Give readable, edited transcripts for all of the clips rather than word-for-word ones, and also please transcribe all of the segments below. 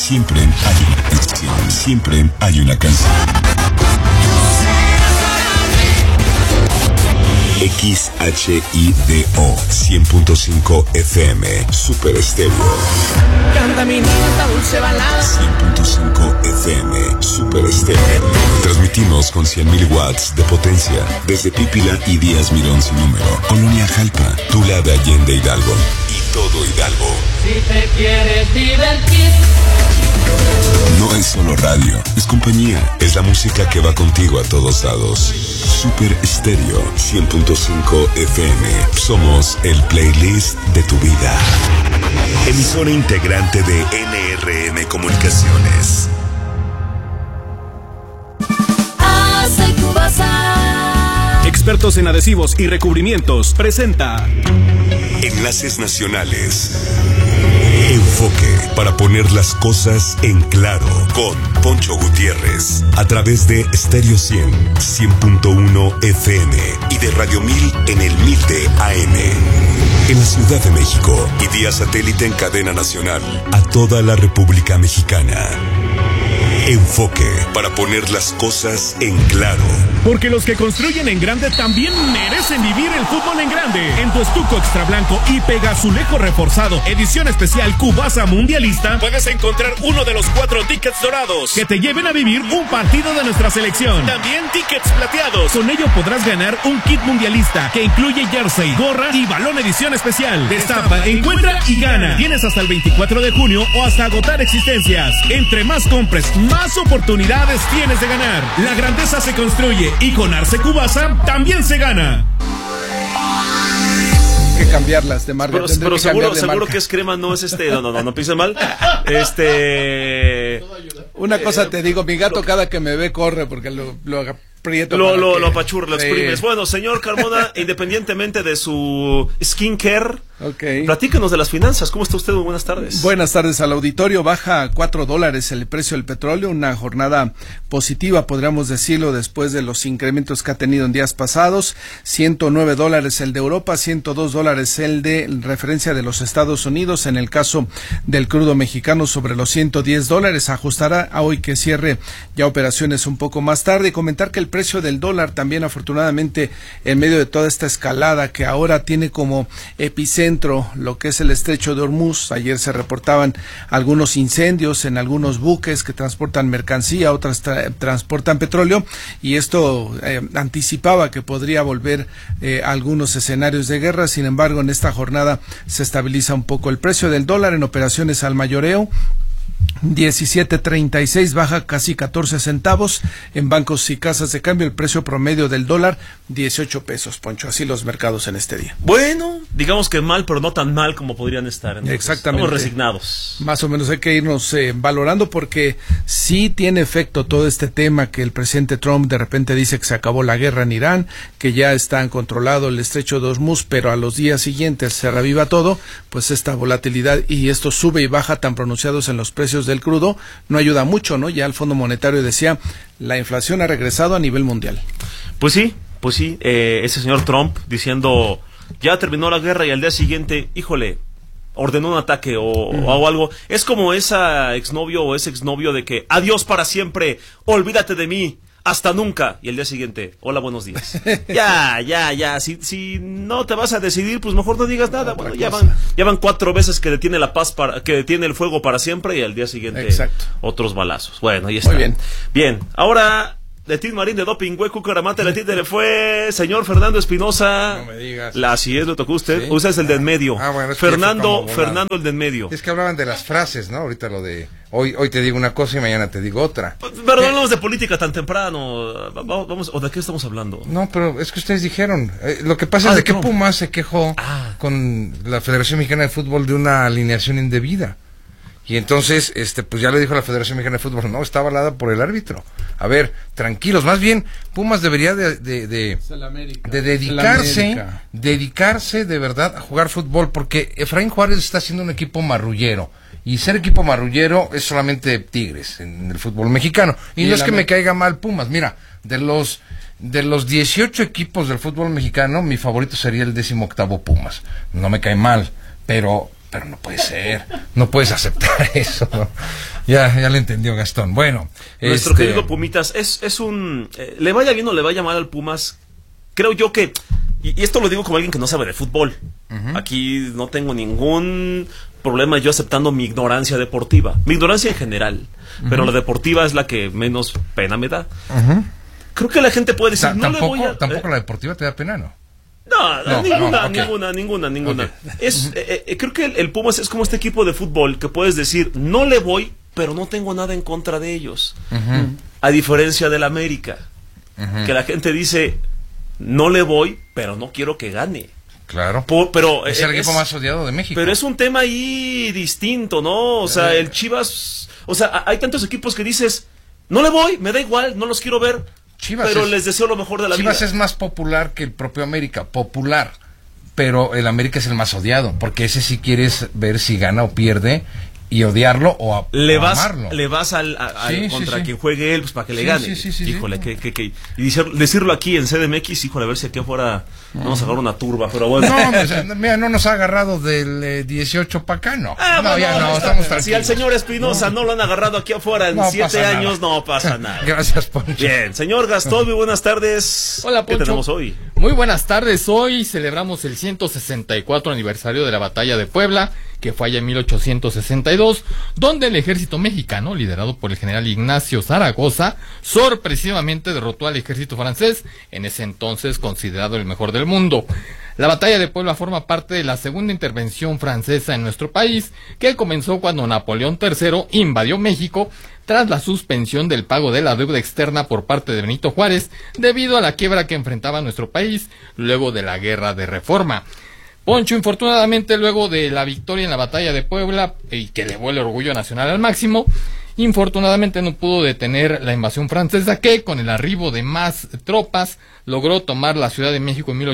Siempre hay una canción. Siempre hay una canción. XHIDO 100.5 FM Super Estéreo. Canta mi niña esta dulce balada. 100.5 FM Super Estéreo. Transmitimos con 100.000 watts de potencia desde Pípila y Díaz Mirón sin número, Colonia Jalpa, Tula de Allende Hidalgo y todo Hidalgo. Si te quieres divertir. No es solo radio, es compañía, es la música que va contigo a todos lados. Super Estéreo 100.5 FM. Somos el playlist de tu vida. Emisora integrante de NRM Comunicaciones. Expertos en adhesivos y recubrimientos presenta Enlaces Nacionales. Enfoque para poner las cosas en claro con Poncho Gutiérrez a través de Stereo 100.1 FM y de Radio 1000 en el 1000 de AM. En la Ciudad de México y vía satélite en cadena nacional a toda la República Mexicana. Enfoque para poner las cosas en claro. Porque los que construyen en grande también merecen vivir el fútbol en grande. En tu estuco extra blanco y pegazulejo reforzado, edición especial Cubasa Mundialista, puedes encontrar uno de los 4 tickets dorados que te lleven a vivir un partido de nuestra selección. También tickets plateados. Con ello podrás ganar un kit mundialista que incluye jersey, gorra y balón edición especial. Destapa, encuentra y gana. Tienes hasta el 24 de junio o hasta agotar existencias. Entre más compres, más oportunidades tienes de ganar. La grandeza se construye y con Arce Cubasa también se gana. Hay que cambiarlas de marca. Pero seguro que es crema, no es no piensen mal. Una cosa te digo, mi gato cada que me ve corre porque lo aprieto. Lo apachurra, lo exprimes. Bueno, señor Carmona, independientemente de su skincare, platíquenos de las finanzas. ¿Cómo está usted? Muy buenas tardes. Buenas tardes al auditorio. Baja a $4 el precio del petróleo, una jornada positiva, podríamos decirlo, después de los incrementos que ha tenido en días pasados. $109 el de Europa, $102 el de referencia de los Estados Unidos. En el caso del crudo mexicano, sobre los $110. Ajustará a hoy que cierre ya operaciones un poco más tarde. Y comentar que el precio del dólar también, afortunadamente, en medio de toda esta escalada que ahora tiene como epicentro lo que es el estrecho de Hormuz. Ayer se reportaban algunos incendios en algunos buques que transportan mercancía, otras transportan petróleo, y esto anticipaba que podría volver algunos escenarios de guerra. Sin embargo, en esta jornada se estabiliza un poco el precio del dólar en operaciones al mayoreo. 17.36, baja casi 14 centavos. En bancos y casas de cambio el precio promedio del dólar 18 pesos, Poncho. Así los mercados en este día. Bueno, digamos que mal, pero no tan mal como podrían estar. Entonces, exactamente. Estamos resignados. Más o menos hay que irnos valorando, porque sí tiene efecto todo este tema que el presidente Trump de repente dice que se acabó la guerra en Irán, que ya está controlado el estrecho de Hormuz, pero a los días siguientes se reviva todo. Pues esta volatilidad y esto sube y baja tan pronunciados en los precios del crudo no ayuda mucho, ¿no? Ya el Fondo Monetario decía, la inflación ha regresado a nivel mundial. Pues sí, ese señor Trump diciendo, ya terminó la guerra, y al día siguiente, híjole, ordenó un ataque o algo. Es como esa exnovio o ese exnovio de que, adiós para siempre, olvídate de mí, hasta nunca, y el día siguiente, hola, buenos días. Ya, si no te vas a decidir, pues mejor no digas nada. Bueno, ya van 4 veces que detiene la paz, que detiene el fuego para siempre, y al día siguiente otros balazos. Bueno, ahí está. Muy bien, ahora Letín Marín de Doping, Hueco, Caramate, Letín le fue, señor Fernando Espinosa. No me digas. Así es, lo tocó usted. ¿Sí? Usted es el de en medio. Bueno, es Fernando el de en medio. Es que hablaban de las frases, ¿no? Ahorita lo de hoy te digo una cosa y mañana te digo otra. Pero no hablamos de política tan temprano. Vamos, ¿o de qué estamos hablando? No, pero es que ustedes dijeron. Lo que pasa es de que Pumas se quejó con la Federación Mexicana de Fútbol de una alineación indebida. Y entonces, pues ya le dijo a la Federación Mexicana de Fútbol, no, está avalada por el árbitro. A ver, tranquilos, más bien, Pumas debería de dedicarse de verdad a jugar fútbol, porque Efraín Juárez está haciendo un equipo marrullero. Y ser equipo marrullero es solamente Tigres en el fútbol mexicano. Y no es que me caiga mal Pumas, mira, de los 18 equipos del fútbol mexicano, mi favorito sería el 18º Pumas. No me cae mal, pero pero no puede ser, no puedes aceptar eso, ¿no? Ya le entendió Gastón. Bueno, nuestro querido Pumitas es un le vaya bien o le vaya mal al Pumas, creo yo que, y esto lo digo como alguien que no sabe de fútbol. Aquí no tengo ningún problema yo aceptando mi ignorancia deportiva, mi ignorancia en general, pero la deportiva es la que menos pena me da. Creo que la gente puede decir, tampoco la deportiva te da pena, ¿no? No, ninguna. Okay. Creo que el Pumas es como este equipo de fútbol que puedes decir, no le voy, pero no tengo nada en contra de ellos. A diferencia del América, que la gente dice, no le voy, pero no quiero que gane. Claro. Pero es el equipo más odiado de México. Pero es un tema ahí distinto, ¿no? O sea, el Chivas, o sea, hay tantos equipos que dices, no le voy, me da igual, no los quiero ver. Pero les deseo lo mejor de la vida. Chivas es más popular que el propio América, popular, pero el América es el más odiado, porque ese sí quieres ver si gana o pierde y odiarlo o amarlo. Le vas contra quien juegue él, pues para que le gane. Híjole, y decirlo aquí en CDMX, híjole, a ver si aquí afuera vamos a agarrar una turba, pero bueno. No, mira, no nos ha agarrado del 18 para acá, no. Estamos tranquilos. Si al señor Espinosa no lo han agarrado aquí afuera en 7 años, no pasa nada. Gracias, Poncho. Bien, señor Gastón, muy buenas tardes. Hola, Poncho. ¿Qué tenemos hoy? Muy buenas tardes. Hoy celebramos el 164 aniversario de la Batalla de Puebla, que fue allá en 1862, donde el ejército mexicano, liderado por el general Ignacio Zaragoza, sorpresivamente derrotó al ejército francés, en ese entonces considerado el mejor del mundo. La batalla de Puebla forma parte de la segunda intervención francesa en nuestro país, que comenzó cuando Napoleón III invadió México, tras la suspensión del pago de la deuda externa por parte de Benito Juárez, debido a la quiebra que enfrentaba nuestro país luego de la Guerra de Reforma. Poncho, infortunadamente, luego de la victoria en la batalla de Puebla, y que elevó el orgullo nacional al máximo, infortunadamente no pudo detener la invasión francesa, que con el arribo de más tropas logró tomar la Ciudad de México en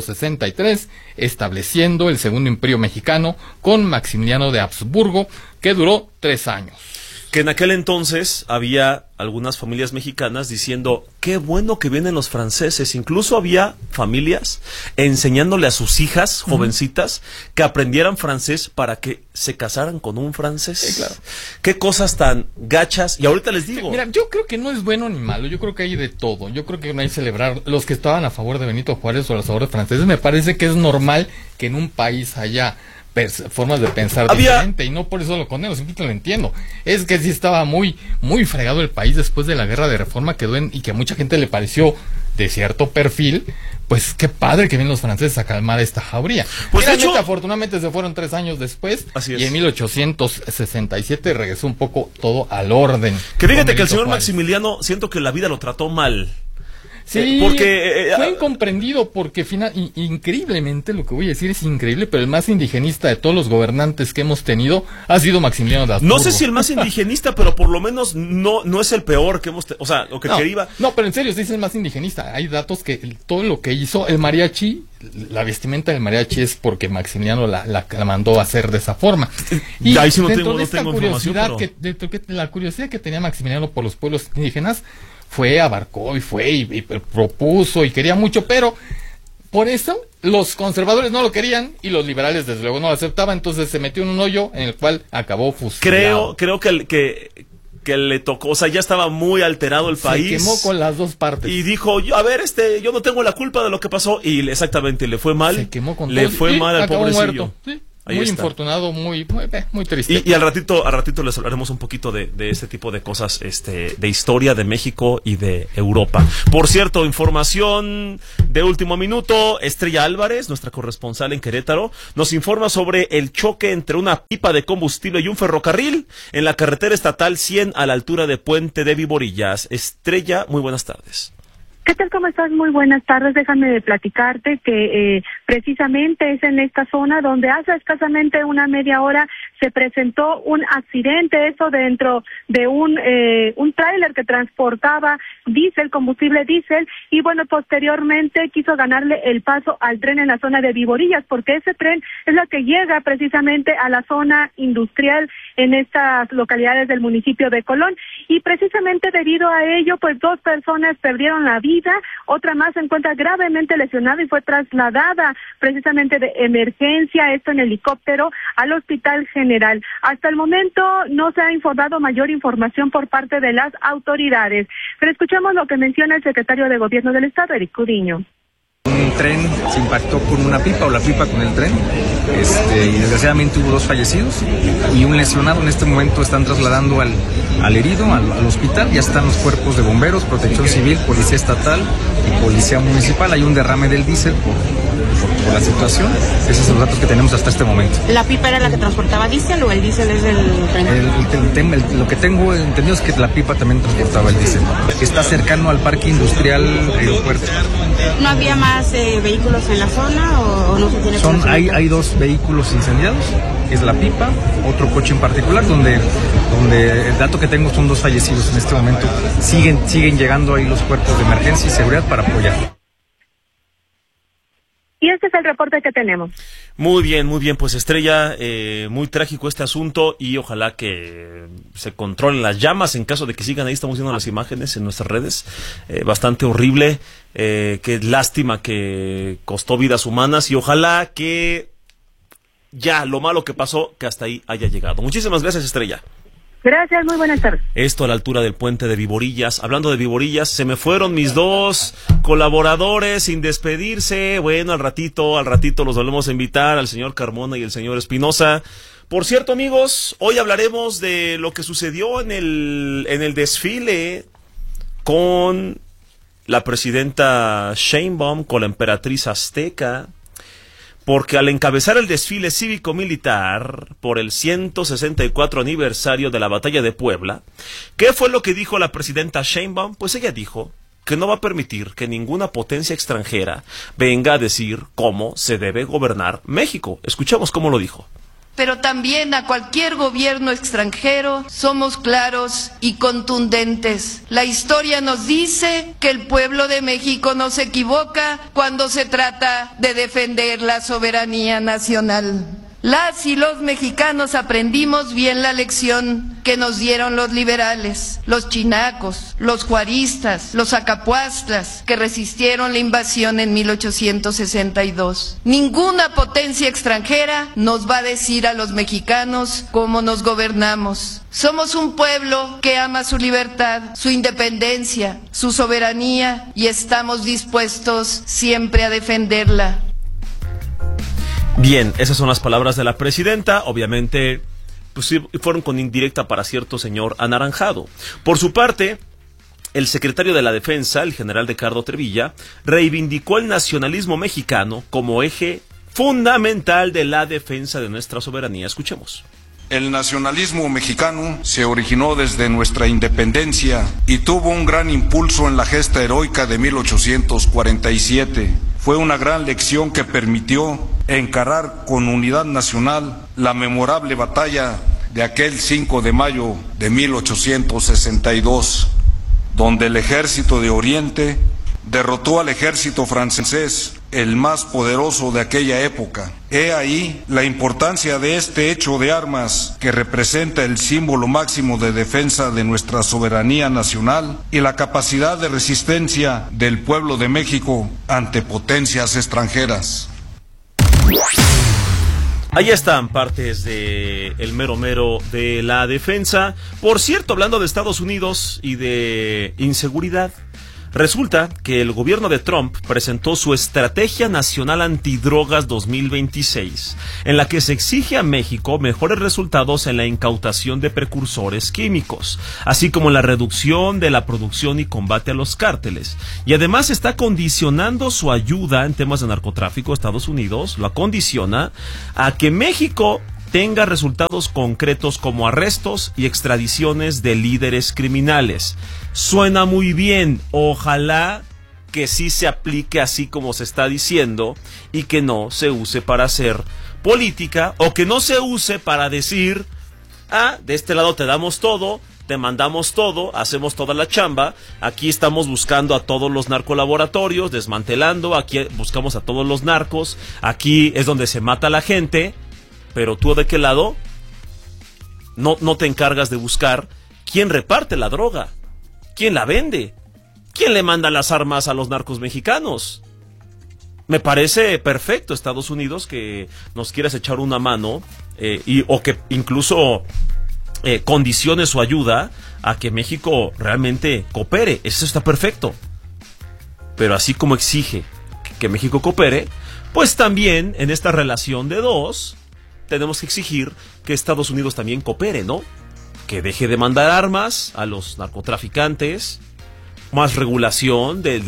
1863, estableciendo el segundo imperio mexicano con Maximiliano de Habsburgo, que duró 3 años. Que en aquel entonces había algunas familias mexicanas diciendo, qué bueno que vienen los franceses. Incluso había familias enseñándole a sus hijas jovencitas que aprendieran francés para que se casaran con un francés. Sí, claro. Qué cosas tan gachas. Y ahorita les digo. Mira, yo creo que no es bueno ni malo. Yo creo que hay de todo. Yo creo que no hay que celebrar los que estaban a favor de Benito Juárez o a favor de franceses. Me parece que es normal que en un país haya formas de pensar diferente, y no por eso lo condeno, simplemente lo entiendo. Es que sí estaba muy fregado el país después de la Guerra de Reforma, y que a mucha gente le pareció de cierto perfil. Pues qué padre que vienen los franceses a calmar esta jauría. Pues de hecho, afortunadamente se fueron 3 años después, y en 1867 regresó un poco todo al orden. Que fíjate que el señor Maximiliano, siento que la vida lo trató mal. Sí, porque fue incomprendido, porque increíblemente, lo que voy a decir es increíble, pero el más indigenista de todos los gobernantes que hemos tenido ha sido Maximiliano de Habsburgo. No sé si el más indigenista, pero por lo menos no es el peor que hemos tenido. O sea, lo que quería. No, pero en serio, sí es el más indigenista. Hay datos que todo lo que hizo el mariachi, la vestimenta del mariachi es porque Maximiliano la mandó a hacer de esa forma. Y ahí sí no dentro tengo información, pero la curiosidad que tenía Maximiliano por los pueblos indígenas, abarcó y propuso y quería mucho, pero por eso los conservadores no lo querían y los liberales desde luego no lo aceptaban, entonces se metió en un hoyo en el cual acabó fusilado. Creo que le tocó, o sea, ya estaba muy alterado el país. Se quemó con las dos partes. Y dijo, a ver, yo no tengo la culpa de lo que pasó, y exactamente le fue mal. Se quemó con le fue mal al pobrecillo. Muerto. Sí. Muy infortunado, muy triste. Y al ratito les hablaremos un poquito de este tipo de cosas, de historia de México y de Europa. Por cierto, información de último minuto, Estrella Álvarez, nuestra corresponsal en Querétaro, nos informa sobre el choque entre una pipa de combustible y un ferrocarril en la carretera estatal 100 a la altura de Puente de Viborillas. Estrella, muy buenas tardes. ¿Qué tal? ¿Cómo estás? Muy buenas tardes. Déjame platicarte que precisamente es en esta zona donde hace escasamente una media hora se presentó un accidente, eso dentro de un tráiler que transportaba combustible diésel, y bueno, posteriormente quiso ganarle el paso al tren en la zona de Viborillas, porque ese tren es la que llega precisamente a la zona industrial en estas localidades del municipio de Colón, y precisamente debido a ello, pues 2 personas perdieron la vida, otra más se encuentra gravemente lesionada y fue trasladada precisamente de emergencia, esto en helicóptero, al Hospital General. Hasta el momento no se ha informado mayor información por parte de las autoridades, pero escuchemos lo que menciona el secretario de Gobierno del Estado, Eric Cudiño. Un tren se impactó con una pipa o la pipa con el tren, y desgraciadamente hubo 2 fallecidos y un lesionado. En este momento están trasladando al herido al hospital. Ya están los cuerpos de bomberos, protección civil, policía estatal y policía municipal. Hay un derrame del diésel por la situación. Esos son los datos que tenemos hasta este momento. ¿La pipa era la que transportaba diésel o el diésel es del tren? Lo que tengo entendido es que la pipa también transportaba el diésel. Está cercano al parque industrial aeropuerto. ¿No había más vehículos en la zona o no se tiene conocimiento? Hay 2 vehículos incendiados, es la pipa, otro coche en particular, donde el dato que tengo son 2 fallecidos en este momento. Siguen llegando ahí los cuerpos de emergencia y seguridad para apoyar. Y este es el reporte que tenemos. Muy bien, pues Estrella, muy trágico este asunto y ojalá que se controlen las llamas en caso de que sigan ahí. Estamos viendo las imágenes en nuestras redes, bastante horrible, qué lástima que costó vidas humanas y ojalá que ya lo malo que pasó, que hasta ahí haya llegado. Muchísimas gracias, Estrella. Gracias, muy buenas tardes. Esto a la altura del puente de Viborillas. Hablando de Viborillas, se me fueron mis 2 colaboradores sin despedirse. Bueno, al ratito los volvemos a invitar, al señor Carmona y el señor Espinosa. Por cierto, amigos, hoy hablaremos de lo que sucedió en el desfile con la presidenta Sheinbaum, con la emperatriz azteca. Porque al encabezar el desfile cívico-militar por el 164 aniversario de la Batalla de Puebla, ¿qué fue lo que dijo la presidenta Sheinbaum? Pues ella dijo que no va a permitir que ninguna potencia extranjera venga a decir cómo se debe gobernar México. Escuchamos cómo lo dijo. Pero también a cualquier gobierno extranjero somos claros y contundentes. La historia nos dice que el pueblo de México no se equivoca cuando se trata de defender la soberanía nacional. Las y los mexicanos aprendimos bien la lección que nos dieron los liberales, los chinacos, los juaristas, los acapuastlas, que resistieron la invasión en 1862. Ninguna potencia extranjera nos va a decir a los mexicanos cómo nos gobernamos. Somos un pueblo que ama su libertad, su independencia, su soberanía y estamos dispuestos siempre a defenderla. Bien, esas son las palabras de la presidenta, obviamente pues fueron con indirecta para cierto señor anaranjado. Por su parte, el secretario de la Defensa, el general Ricardo Trevilla, reivindicó el nacionalismo mexicano como eje fundamental de la defensa de nuestra soberanía. Escuchemos. El nacionalismo mexicano se originó desde nuestra independencia y tuvo un gran impulso en la gesta heroica de 1847. Fue una gran lección que permitió encarar con unidad nacional la memorable batalla de aquel 5 de mayo de 1862, donde el ejército de Oriente derrotó al ejército francés, el más poderoso de aquella época. He ahí la importancia de este hecho de armas que representa el símbolo máximo de defensa de nuestra soberanía nacional y la capacidad de resistencia del pueblo de México ante potencias extranjeras. Ahí están partes de el mero de la defensa. Por cierto, hablando de Estados Unidos y de inseguridad, resulta que el gobierno de Trump presentó su Estrategia Nacional Antidrogas 2026, en la que se exige a México mejores resultados en la incautación de precursores químicos, así como en la reducción de la producción y combate a los cárteles. Y además está condicionando su ayuda en temas de narcotráfico. Estados Unidos lo condiciona a que México tenga resultados concretos como arrestos y extradiciones de líderes criminales. Suena muy bien, ojalá que sí se aplique así como se está diciendo y que no se use para hacer política, o que no se use para decir, de este lado te damos todo, te mandamos todo, hacemos toda la chamba, aquí estamos buscando a todos los narcolaboratorios, desmantelando, aquí buscamos a todos los narcos, aquí es donde se mata a la gente, pero tú ¿de qué lado? No te encargas de buscar quién reparte la droga, quién la vende, quién le manda las armas a los narcos mexicanos. Me parece perfecto, Estados Unidos, que nos quieras echar una mano o que incluso condicione su ayuda a que México realmente coopere. Eso está perfecto. Pero así como exige que México coopere, pues también en esta relación de dos tenemos que exigir que Estados Unidos también coopere, ¿no? Que deje de mandar armas a los narcotraficantes, más regulación de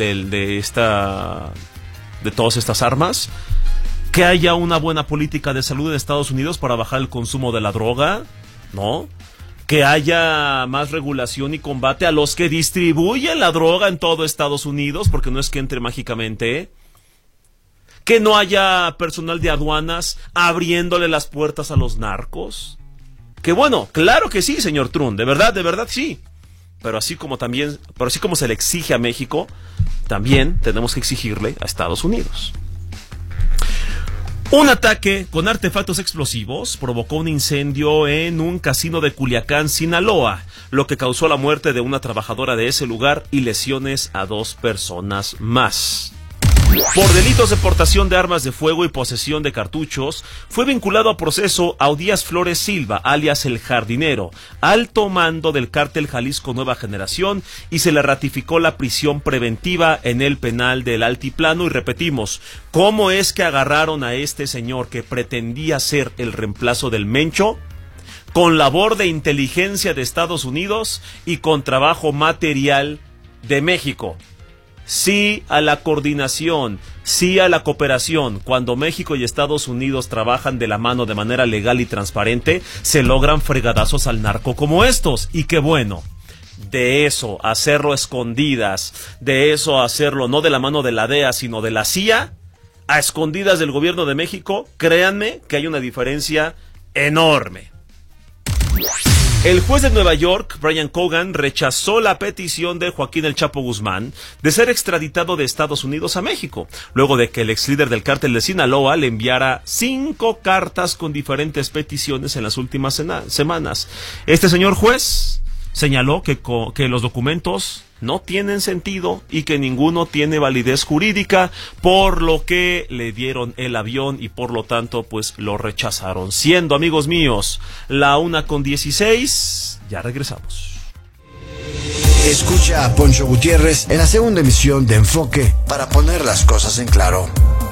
todas estas armas, que haya una buena política de salud en Estados Unidos para bajar el consumo de la droga, ¿no? Que haya más regulación y combate a los que distribuyen la droga en todo Estados Unidos, porque no es que entre mágicamente. Que no haya personal de aduanas abriéndole las puertas a los narcos. Que bueno, claro que sí, señor Trump, de verdad sí. Pero así como se le exige a México, también tenemos que exigirle a Estados Unidos. Un ataque con artefactos explosivos provocó un incendio en un casino de Culiacán, Sinaloa, lo que causó la muerte de una trabajadora de ese lugar y lesiones a 2 personas más. Por delitos de portación de armas de fuego y posesión de cartuchos, fue vinculado a proceso Audías Flores Silva, alias El Jardinero, alto mando del cártel Jalisco Nueva Generación, y se le ratificó la prisión preventiva en el penal del Altiplano. Y repetimos, ¿cómo es que agarraron a este señor que pretendía ser el reemplazo del Mencho? Con labor de inteligencia de Estados Unidos y con trabajo material de México. Sí a la coordinación, sí a la cooperación. Cuando México y Estados Unidos trabajan de la mano de manera legal y transparente, se logran fregadazos al narco como estos. Y qué bueno. De eso, hacerlo a escondidas, de eso hacerlo no de la mano de la DEA, sino de la CIA, a escondidas del gobierno de México, créanme que hay una diferencia enorme. El juez de Nueva York, Brian Cogan, rechazó la petición de Joaquín El Chapo Guzmán de ser extraditado de Estados Unidos a México, luego de que el ex líder del cártel de Sinaloa le enviara 5 cartas con diferentes peticiones en las últimas semanas. Este señor juez señaló que los documentos no tienen sentido y que ninguno tiene validez jurídica, por lo que le dieron el avión y por lo tanto pues lo rechazaron. Siendo, amigos míos, la 1:16, ya regresamos. Escucha a Poncho Gutiérrez en la segunda emisión de Enfoque para poner las cosas en claro.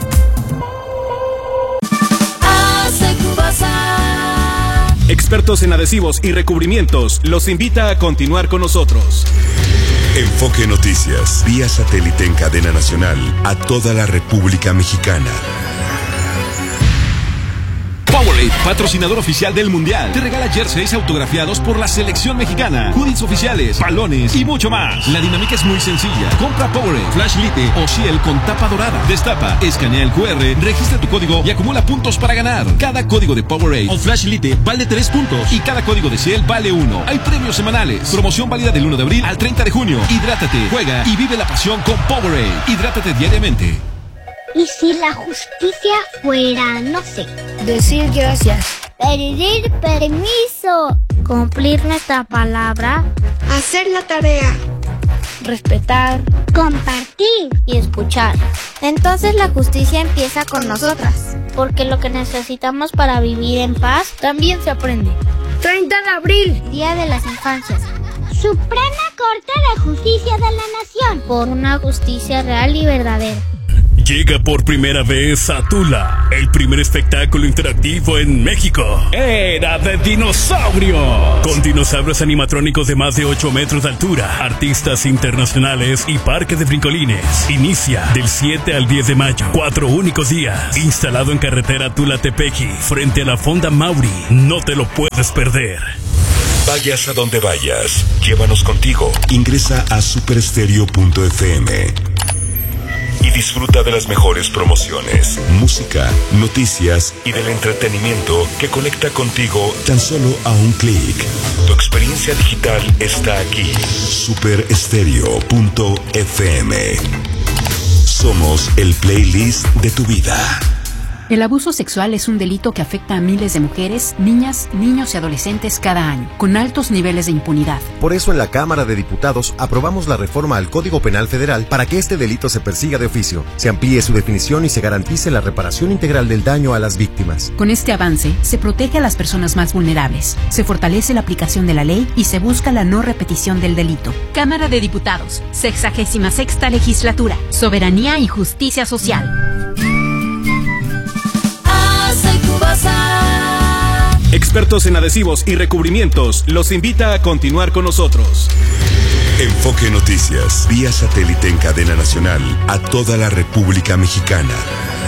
Expertos en adhesivos y recubrimientos los invita a continuar con nosotros. Enfoque Noticias, vía satélite en cadena nacional a toda la República Mexicana. Powerade, patrocinador oficial del Mundial, te regala jerseys autografiados por la selección mexicana, hoodies oficiales, balones y mucho más. La dinámica es muy sencilla. Compra Powerade, Flash Lite o Ciel con tapa dorada. Destapa, escanea el QR, registra tu código y acumula puntos para ganar. Cada código de Powerade o Flash Lite vale 3 puntos y cada código de Ciel vale 1. Hay premios semanales. Promoción válida del 1 de abril al 30 de junio. Hidrátate, juega y vive la pasión con Powerade. Hidrátate diariamente. ¿Y si la justicia fuera, no sé, decir gracias, pedir permiso, cumplir nuestra palabra, hacer la tarea, respetar, compartir y escuchar? Entonces la justicia empieza con nosotras, porque lo que necesitamos para vivir en paz también se aprende. 30 de abril, Día de las Infancias. Suprema Corte de Justicia de la Nación, por una justicia real y verdadera. Llega por primera vez a Tula, el primer espectáculo interactivo en México. ¡Era de dinosaurios! Con dinosaurios animatrónicos de más de 8 metros de altura, artistas internacionales y parque de brincolines. Inicia del 7 al 10 de mayo, 4 únicos días. Instalado en carretera Tula-Tepeji, frente a la Fonda Mauri. No te lo puedes perder. Vayas a donde vayas, llévanos contigo. Ingresa a superestereo.fm. y disfruta de las mejores promociones, música, noticias y del entretenimiento que conecta contigo tan solo a un clic. Tu experiencia digital está aquí. Superestereo.fm. Somos el playlist de tu vida. El abuso sexual es un delito que afecta a miles de mujeres, niñas, niños y adolescentes cada año, con altos niveles de impunidad. Por eso en la Cámara de Diputados aprobamos la reforma al Código Penal Federal para que este delito se persiga de oficio, se amplíe su definición y se garantice la reparación integral del daño a las víctimas. Con este avance, se protege a las personas más vulnerables, se fortalece la aplicación de la ley y se busca la no repetición del delito. Cámara de Diputados, 66ª Legislatura, Soberanía y Justicia Social. Expertos en adhesivos y recubrimientos los invita a continuar con nosotros. Enfoque Noticias, vía satélite en cadena nacional a toda la República Mexicana.